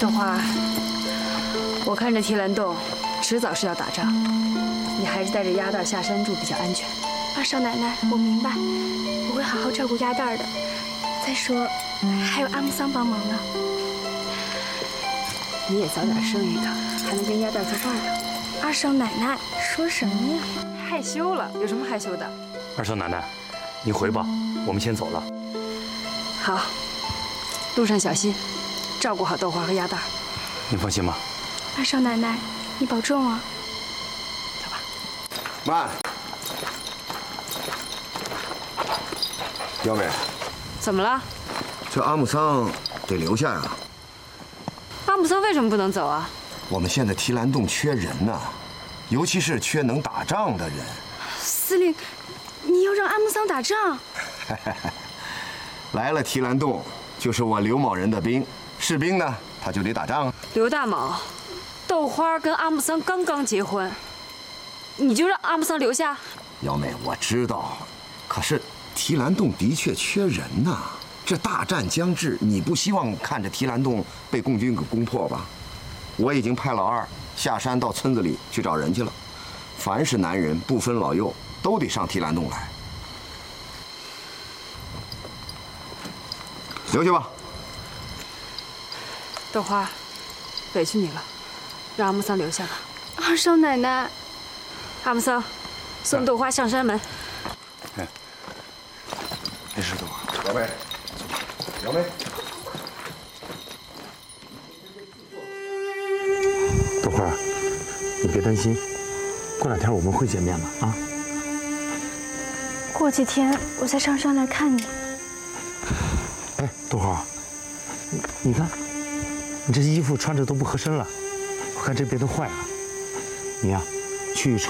豆花，我看这提篮洞迟早是要打仗，你还是带着鸭蛋下山住比较安全。 少奶奶，我明白，我会好好照顾鸭蛋的。再说，还有阿木桑帮忙呢。 你也早点生一个，还能跟鸭蛋做伴呢。 二少奶奶说什么呀？ 害羞了，有什么害羞的？ 二少奶奶，你回吧，我们先走了。 好，路上小心，照顾好豆花和鸭蛋。 你放心吧。 二少奶奶，你保重啊。 走吧。 慢。幺妹， 怎么了？ 这阿木桑得留下呀。 阿木桑为什么不能走啊？ 我们现在提篮洞缺人呐，尤其是缺能打仗的人。 司令，你要让阿木桑打仗？ 来了提篮洞，就是我刘某人的兵，士兵呢，他就得打仗啊。 刘大某，豆花跟阿木桑刚刚结婚，你就让阿木桑留下？ 幺妹，我知道，可是提篮洞的确缺人呐。这大战将至，你不希望看着提篮洞被共军给攻破吧？我已经派老二下山到村子里去找人去了。凡是男人，不分老幼，都得上提篮洞来。留下吧。 豆花，委屈你了，让阿木桑留下吧。 二少奶奶， 阿木桑，送豆花上山门。 哎，没事，豆花。 姚妹，姚妹。 豆花，你别担心，过两天我们会见面的啊。 过几天我再上山来看你。 哎，豆花，你看，你这衣服穿着都不合身了，我看这边都坏了。你呀，去